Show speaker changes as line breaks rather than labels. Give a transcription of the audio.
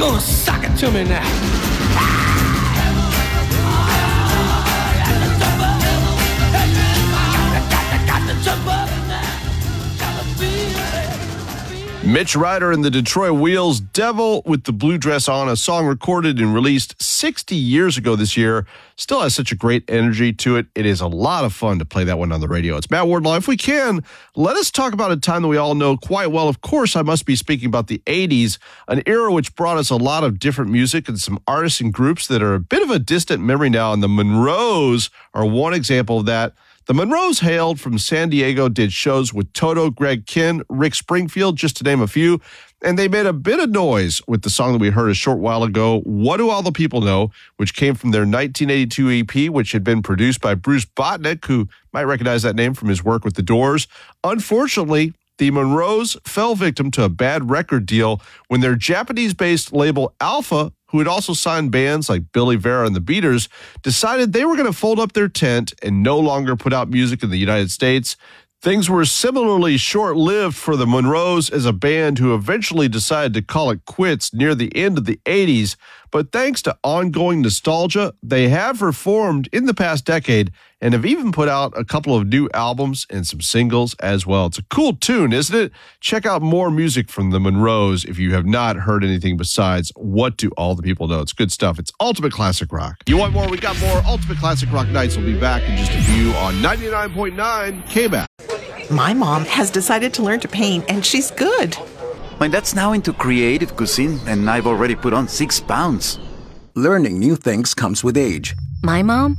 Gonna sock it to me now.
Mitch Ryder and the Detroit Wheels, Devil with the Blue Dress On, a song recorded and released 60 years ago this year. Still has such a great energy to it. It is a lot of fun to play that one on the radio. It's Matt Wardlaw. If we can, let us talk about a time that we all know quite well. Of course, I must be speaking about the 80s, an era which brought us a lot of different music and some artists and groups that are a bit of a distant memory now, and the Monroes are one example of that. The Monroes hailed from San Diego, did shows with Toto, Greg Kihn, Rick Springfield, just to name a few, and they made a bit of noise with the song that we heard a short while ago, What Do All the People Know?, which came from their 1982 EP, which had been produced by Bruce Botnick, who might recognize that name from his work with The Doors. Unfortunately, the Monroes fell victim to a bad record deal when their Japanese-based label Alpha, who had also signed bands like Billy Vera and the Beaters, decided they were going to fold up their tent and no longer put out music in the United States. Things were similarly short-lived for the Monroes as a band who eventually decided to call it quits near the end of the 80s. But thanks to ongoing nostalgia, they have reformed in the past decade and have even put out a couple of new albums and some singles as well. It's a cool tune, isn't it? Check out more music from the Monroes if you have not heard anything besides What Do All the People Know? It's good stuff. It's Ultimate Classic Rock. You want more? We got more. Ultimate Classic Rock Nights will be back in just a few on 99.9 KBAC.
My mom has decided to learn to paint, and she's good.
My dad's now into creative cuisine, and I've already put on 6 pounds.
Learning new things comes with age.
My mom